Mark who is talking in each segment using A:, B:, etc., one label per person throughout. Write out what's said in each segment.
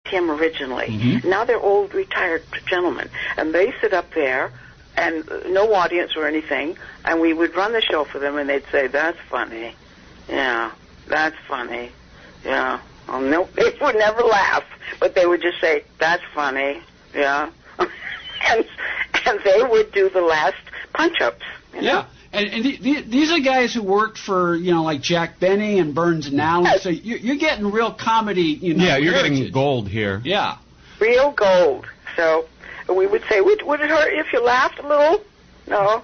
A: him originally. Mm-hmm. Now they're old retired gentlemen, and they sit up there, and no audience or anything, and we would run the show for them, and they'd say, "That's funny, yeah, that's funny, yeah." Oh, no, they would never laugh, but they would just say, "That's funny, yeah," and they would do the last punch-ups. You know?
B: Yeah. And these are guys who worked for, like Jack Benny and Burns and Allen. So you're getting real comedy,
C: Yeah, you're
B: heritage.
C: getting gold here.
B: Yeah.
A: Real gold. So we would say, would it hurt if you laughed a little? No.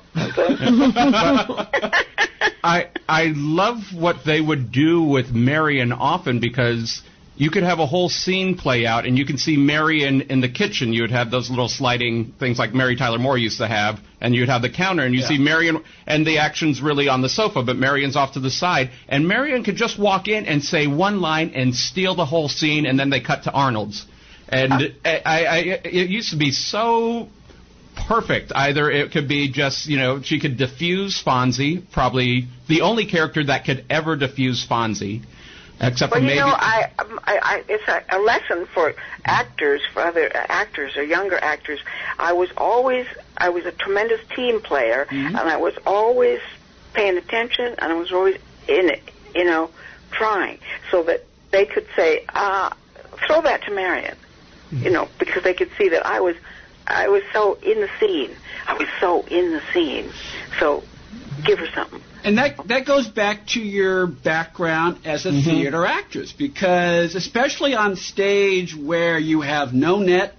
C: I love what they would do with Marion often, because you could have a whole scene play out, and you can see Marion in the kitchen. You would have those little sliding things like Mary Tyler Moore used to have, and you'd have the counter, and you see Marion, and the action's really on the sofa, but Marion's off to the side, and Marion could just walk in and say one line and steal the whole scene, and then they cut to Arnold's. And it used to be so perfect. Either it could be just, she could diffuse Fonzie, probably the only character that could ever diffuse Fonzie. Except for maybe.
A: It's a lesson for actors, for other actors or younger actors. I was a tremendous team player, mm-hmm. and I was always paying attention, and I was always in it, trying, so that they could say, throw that to Marion, mm-hmm. Because they could see that I was so in the scene. I was so in the scene. So give her something.
B: And that goes back to your background as a mm-hmm. theater actress, because especially on stage where you have no net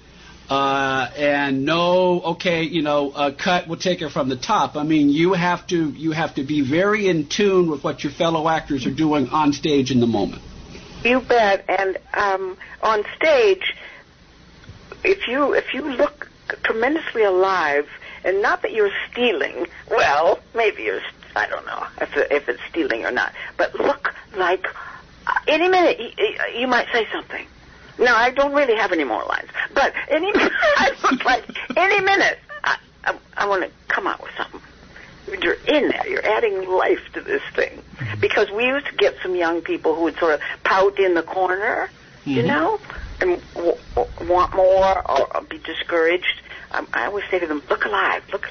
B: and no, cut, we'll take it from the top. I mean, you have to be very in tune with what your fellow actors are doing on stage in the moment.
A: You bet. And on stage, if you look tremendously alive, and not that you're stealing, well, maybe I don't know if it's stealing or not, but look like any minute you might say something. No, I don't really have any more lines, but any minute I look like any minute I want to come out with something. You're in there. You're adding life to this thing. Mm-hmm. Because we used to get some young people who would sort of pout in the corner, mm-hmm. and want more or be discouraged. I always say to them, look alive, look,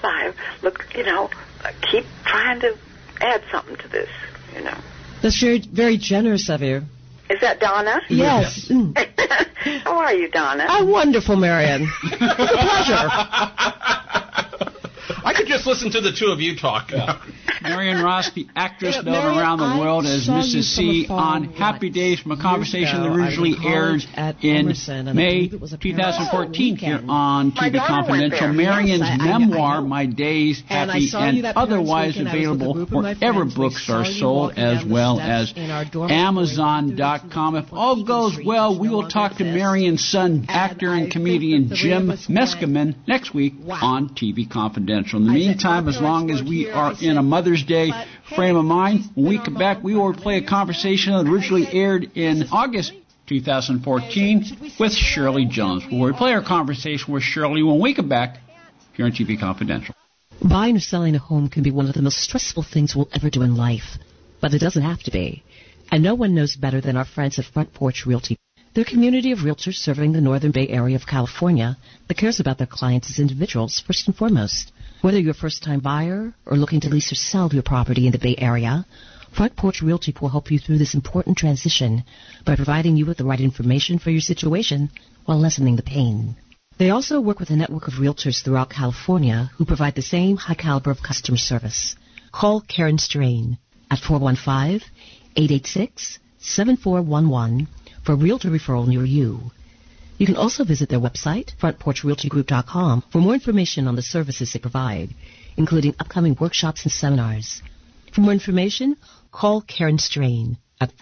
A: keep trying to add something to this,
D: That's very, very generous of you.
A: Is that Donna?
D: Yes.
A: How are you, Donna?
D: I'm wonderful, Marion. It's a pleasure.
C: I could just listen to the two of you talk.
B: Yeah. Marion Ross, the actress known around the world as Mrs. C, on Happy Days, from a conversation that originally aired in May 2014 here on TV Confidential. Marion's memoir, My Days, Happy and Otherwise, available wherever books are sold, as well as Amazon.com. If all goes well, we will talk to Marion's son, actor and comedian Jim Meskimen, next week on TV Confidential. In the meantime, as long as we are in a Mother's Day frame of mind, when we come back, we will play a conversation that originally aired in August 2014 with Shirley Jones. We'll play our conversation with Shirley when we come back here on TV Confidential.
D: Buying or selling a home can be one of the most stressful things we'll ever do in life, but it doesn't have to be. And no one knows better than our friends at Front Porch Realty. They're a community of realtors serving the Northern Bay Area of California that cares about their clients as individuals first and foremost. Whether you're a first-time buyer or looking to lease or sell your property in the Bay Area, Front Porch Realty will help you through this important transition by providing you with the right information for your situation while lessening the pain. They also work with a network of realtors throughout California who provide the same high caliber of customer service. Call Karen Strain at 415-886-7411 for a realtor referral near you. You can also visit their website, frontporchrealtygroup.com, for more information on the services they provide, including upcoming workshops and seminars. For more information, call Karen Strain at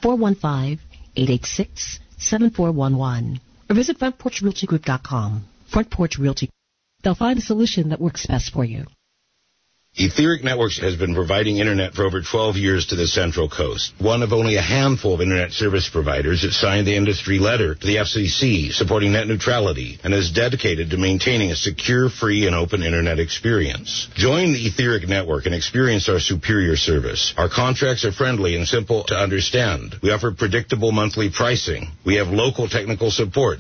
D: 415-886-7411 or visit frontporchrealtygroup.com. Front Porch Realty. They'll find a solution that works best for you.
E: Etheric Networks has been providing Internet for over 12 years to the Central Coast. One of only a handful of Internet service providers that signed the industry letter to the FCC supporting net neutrality and is dedicated to maintaining a secure, free, and open Internet experience. Join the Etheric Network and experience our superior service. Our contracts are friendly and simple to understand. We offer predictable monthly pricing. We have local technical support